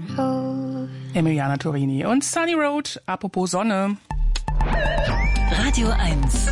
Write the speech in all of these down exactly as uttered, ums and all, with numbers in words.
Emiliana Torini und Sunny Road, apropos Sonne. Radio eins.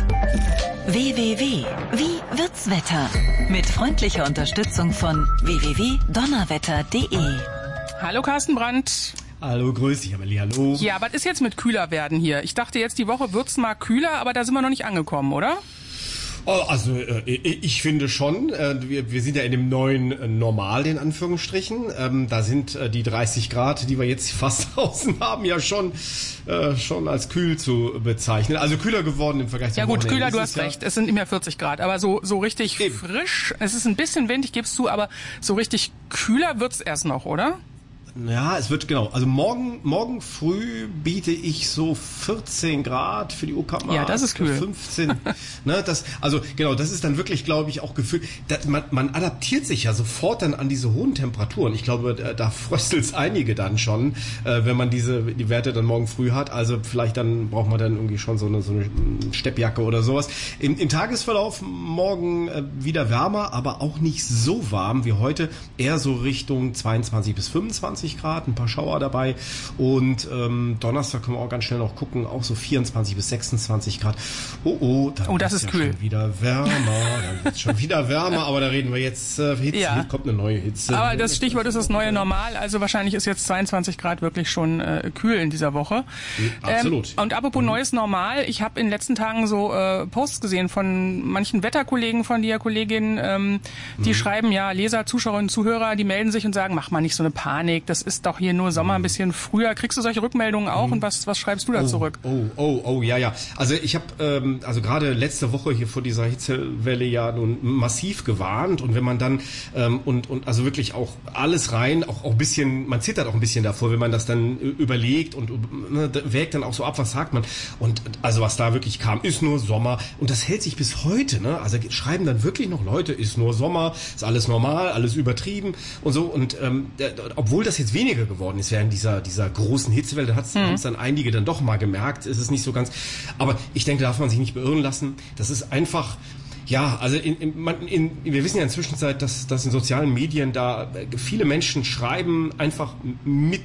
W W W. Wie wird's Wetter? Mit freundlicher Unterstützung von w w w punkt donnerwetter punkt d e. Hallo Carsten Brandt. Hallo, grüß dich, Amelie, hallo. Ja, was ist jetzt mit kühler werden hier? Ich dachte jetzt, die Woche wird's mal kühler, aber da sind wir noch nicht angekommen, oder? Oh, also äh, ich finde schon, äh, wir, wir sind ja in dem neuen äh, Normal, in Anführungsstrichen. Ähm, da sind äh, die dreißig Grad, die wir jetzt fast draußen haben, ja schon äh, schon als kühl zu bezeichnen. Also kühler geworden im Vergleich zum Ja gut, Wochenende. kühler, du Es hast ist ja recht. Es sind nicht mehr vierzig Grad, aber so so richtig Eben. frisch. Es ist ein bisschen windig, gibst du, aber so richtig kühler wird's erst noch, oder? Ja, es wird genau. Also morgen morgen früh biete ich so vierzehn Grad für die Uckermark. Ja, das ist kühl. fünfzehn. Ne, das, also genau, das ist dann wirklich, glaube ich, auch Gefühl. Da, man, man adaptiert sich ja sofort dann an diese hohen Temperaturen. Ich glaube, da, da fröstelt's einige dann schon, äh, wenn man diese die Werte dann morgen früh hat. Also vielleicht dann braucht man dann irgendwie schon so eine so eine Steppjacke oder sowas. Im, im Tagesverlauf morgen äh, wieder wärmer, aber auch nicht so warm wie heute. Eher so Richtung zweiundzwanzig bis fünfundzwanzig Grad, ein paar Schauer dabei und ähm, Donnerstag können wir auch ganz schnell noch gucken, auch so vierundzwanzig bis sechsundzwanzig Grad. Oh, oh, dann oh, das ist ja kühl. Schon wieder wärmer, dann wird's schon wieder wärmer, aber da reden wir jetzt äh, Hitze, Ja. kommt eine neue Hitze. Aber das Stichwort ist das neue Normal, also wahrscheinlich ist jetzt zweiundzwanzig Grad wirklich schon äh, kühl in dieser Woche. Absolut. Ähm, und apropos mhm. neues Normal, ich habe in den letzten Tagen so äh, Posts gesehen von manchen Wetterkollegen von dir, Kolleginnen, ähm, die mhm. schreiben, ja, Leser, Zuschauerinnen, Zuhörer, die melden sich und sagen, mach mal nicht so eine Panik, das ist doch hier nur Sommer ein bisschen früher. Kriegst du solche Rückmeldungen auch? Mhm. Und was, was schreibst du da oh, zurück? Oh, oh, oh, ja, ja. Also ich habe ähm, also gerade letzte Woche hier vor dieser Hitzewelle ja nun massiv gewarnt und wenn man dann ähm, und und also wirklich auch alles rein, auch auch ein bisschen, man zittert auch ein bisschen davor, wenn man das dann überlegt und ne, wägt dann auch so ab, was sagt man. Und also was da wirklich kam, ist nur Sommer und das hält sich bis heute. Ne? Also schreiben dann wirklich noch Leute, ist nur Sommer, ist alles normal, alles übertrieben und so und ähm, obwohl das jetzt weniger geworden ist während dieser dieser großen Hitzewelle, da hat's mhm. dann einige dann doch mal gemerkt, ist es nicht so ganz, aber ich denke, da darf man sich nicht beirren lassen, das ist einfach, ja, also in, in, man, in, wir wissen ja inzwischen, dass, dass in sozialen Medien da viele Menschen schreiben, einfach mit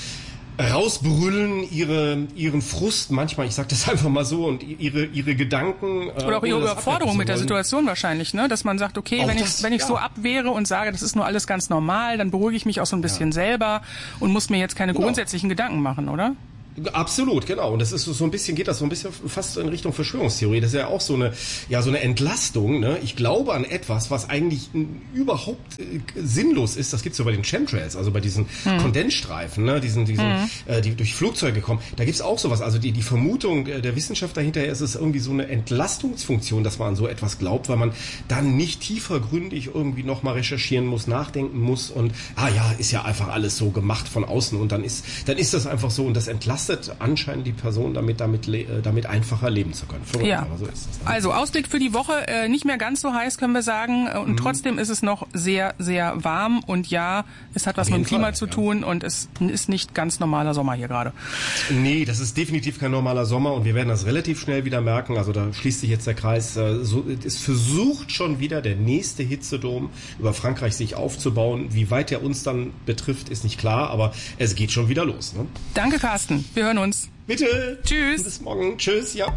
rausbrüllen ihre ihren Frust manchmal, ich sage das einfach mal so, und ihre ihre Gedanken oder auch ihre Überforderung mit der Situation wahrscheinlich, ne, dass man sagt, okay, auch wenn das, ich wenn ich ja. so abwehre und sage, das ist nur alles ganz normal, dann beruhige ich mich auch so ein bisschen ja. selber und muss mir jetzt keine genau. grundsätzlichen Gedanken machen, oder? Absolut, genau. Und das ist so ein bisschen, geht das so ein bisschen fast in Richtung Verschwörungstheorie. Das ist ja auch so eine, ja, so eine Entlastung, ne? Ich glaube an etwas, was eigentlich überhaupt äh, sinnlos ist. Das gibt's so bei den Chemtrails, also bei diesen hm. Kondensstreifen, ne? Diesen, diesen, hm. äh, die durch Flugzeuge kommen. Da gibt's auch sowas. Also die, die Vermutung der Wissenschaft dahinter ist es irgendwie so eine Entlastungsfunktion, dass man an so etwas glaubt, weil man dann nicht tiefergründig irgendwie nochmal recherchieren muss, nachdenken muss und, ah ja, ist ja einfach alles so gemacht von außen und dann ist, dann ist das einfach so und das entlastet anscheinend die Person damit, damit, damit einfacher leben zu können. Verrückt, ja. aber so ist es. Also Ausblick für die Woche, äh, nicht mehr ganz so heiß, können wir sagen. Und mhm. trotzdem ist es noch sehr, sehr warm. Und ja, es hat was mit dem Klima Fall, zu tun ja. und es ist nicht ganz normaler Sommer hier gerade. Nee, das ist definitiv kein normaler Sommer und wir werden das relativ schnell wieder merken. Also da schließt sich jetzt der Kreis. Äh, so, es versucht schon wieder der nächste Hitzedom über Frankreich sich aufzubauen. Wie weit er uns dann betrifft, ist nicht klar, aber es geht schon wieder los. Ne? Danke, Carsten. Wir hören uns. Bitte. Tschüss. Bis morgen. Tschüss, ja.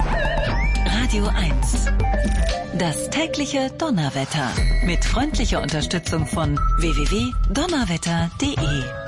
Radio eins. Das tägliche Donnerwetter. Mit freundlicher Unterstützung von w w w punkt donnerwetter punkt d e.